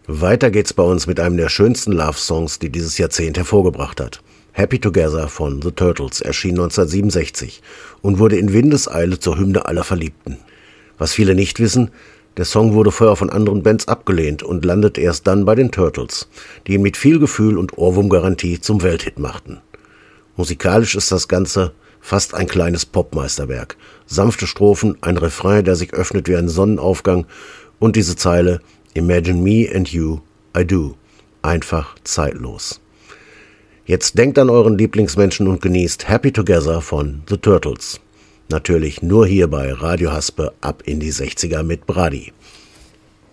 Weiter geht's bei uns mit einem der schönsten Love-Songs, die dieses Jahrzehnt hervorgebracht hat. Happy Together von The Turtles erschien 1967 und wurde in Windeseile zur Hymne aller Verliebten. Was viele nicht wissen, der Song wurde vorher von anderen Bands abgelehnt und landet erst dann bei den Turtles, die ihn mit viel Gefühl und Ohrwurmgarantie zum Welthit machten. Musikalisch ist das Ganze fast ein kleines Popmeisterwerk. Sanfte Strophen, ein Refrain, der sich öffnet wie ein Sonnenaufgang und diese Zeile Imagine me and you, I do. Einfach zeitlos. Jetzt denkt an euren Lieblingsmenschen und genießt Happy Together von The Turtles. Natürlich nur hier bei Radio Haspe ab in die 60er mit Brady.